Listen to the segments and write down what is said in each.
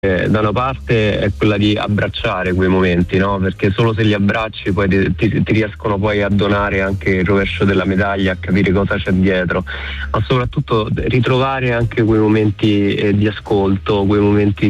da una parte è quella di abbracciare quei momenti, no? Perché solo se li abbracci poi ti riescono poi a donare anche il rovescio della medaglia, a capire cosa c'è dietro, ma soprattutto ritrovare anche quei momenti di ascolto, quei momenti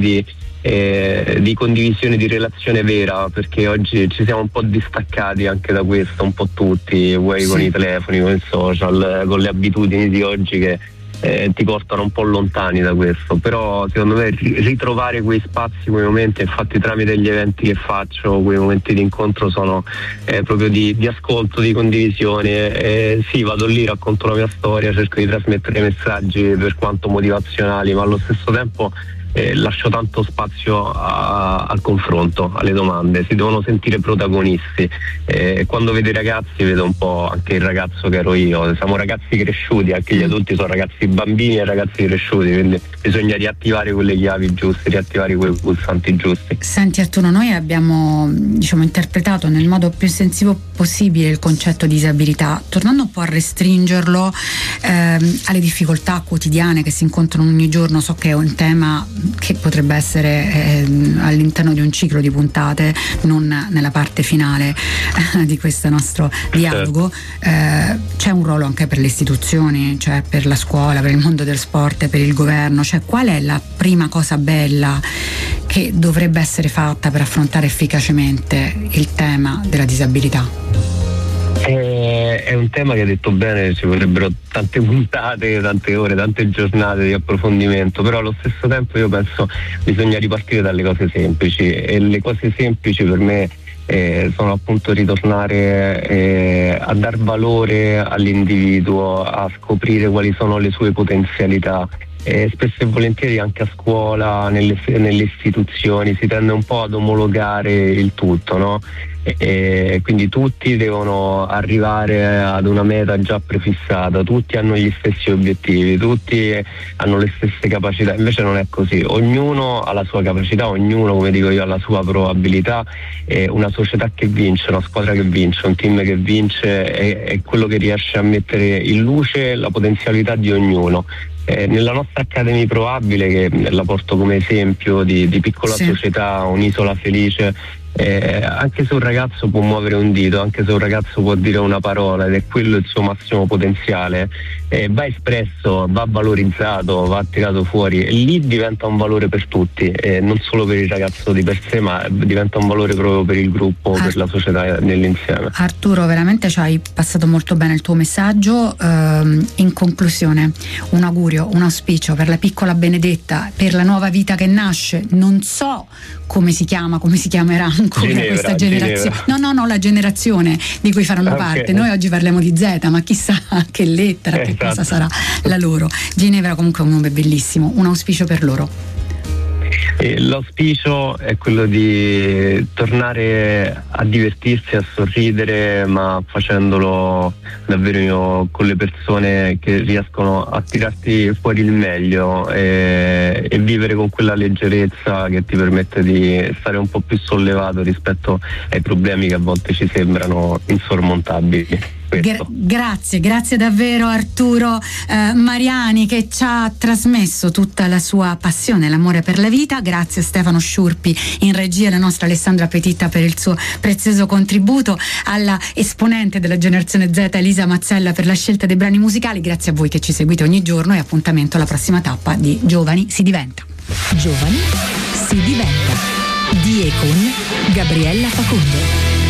di condivisione, di relazione vera, perché oggi ci siamo un po' distaccati anche da questo, un po' tutti, vuoi con i telefoni, con i social, con le abitudini di oggi che ti portano un po' lontani da questo. Però secondo me ritrovare quei spazi, quei momenti, infatti tramite gli eventi che faccio, quei momenti di incontro sono proprio di ascolto, di condivisione. Sì, vado lì, racconto la mia storia, cerco di trasmettere messaggi per quanto motivazionali, ma allo stesso tempo lascio tanto spazio al confronto, alle domande. Si devono sentire protagonisti. Quando vedo i ragazzi vedo un po' anche il ragazzo che ero io. Siamo ragazzi cresciuti, anche gli adulti sono ragazzi bambini e ragazzi cresciuti, quindi bisogna riattivare quelle chiavi giuste, riattivare quei pulsanti giusti. Senti Arturo, noi abbiamo interpretato nel modo più sensibile possibile il concetto di disabilità, tornando un po' a restringerlo alle difficoltà quotidiane che si incontrano ogni giorno. So che è un tema che potrebbe essere all'interno di un ciclo di puntate, non nella parte finale di questo nostro dialogo. C'è un ruolo anche per le istituzioni, cioè per la scuola, per il mondo del sport, per il governo. Cioè, qual è la prima cosa bella che dovrebbe essere fatta per affrontare efficacemente il tema della disabilità? È un tema che, hai detto bene, ci vorrebbero tante puntate, tante ore, tante giornate di approfondimento, però allo stesso tempo io penso bisogna ripartire dalle cose semplici, e le cose semplici per me sono appunto ritornare a dar valore all'individuo, a scoprire quali sono le sue potenzialità. Spesso e volentieri anche a scuola, nelle istituzioni si tende un po' ad omologare il tutto, no? Quindi tutti devono arrivare ad una meta già prefissata, tutti hanno gli stessi obiettivi, tutti hanno le stesse capacità. Invece non è così, ognuno ha la sua capacità, ognuno, come dico io, ha la sua probabilità. Una società che vince, una squadra che vince, un team che vince è quello che riesce a mettere in luce la potenzialità di ognuno. Nella nostra Academy Probabile, che la porto come esempio di piccola società, un'isola felice, anche se un ragazzo può muovere un dito, anche se un ragazzo può dire una parola ed è quello il suo massimo potenziale, va espresso, va valorizzato, va tirato fuori, e lì diventa un valore per tutti, non solo per il ragazzo di per sé, ma diventa un valore proprio per il gruppo, per la società nell'insieme. Arturo, veramente ci hai passato molto bene il tuo messaggio. In conclusione, un augurio, un auspicio per la piccola Benedetta, per la nuova vita che nasce. Non so come si chiamerà ancora questa generazione. No, la generazione di cui faranno parte. Noi oggi parliamo di Z, ma chissà che lettera, che cosa sarà la loro. Ginevra comunque è un nome bellissimo. Un auspicio per loro. L'auspicio è quello di tornare a divertirsi, a sorridere, ma facendolo davvero con le persone che riescono a tirarti fuori il meglio, e vivere con quella leggerezza che ti permette di stare un po' più sollevato rispetto ai problemi che a volte ci sembrano insormontabili. Grazie davvero Arturo Mariani, che ci ha trasmesso tutta la sua passione, l'amore per la vita. Grazie a Stefano Sciurpi in regia, la nostra Alessandra Petitta per il suo prezioso contributo, alla esponente della generazione Z Elisa Mazzella per la scelta dei brani musicali. Grazie a voi che ci seguite ogni giorno, e appuntamento alla prossima tappa di Giovani si diventa. Giovani si diventa, di e con Gabriella Facundo.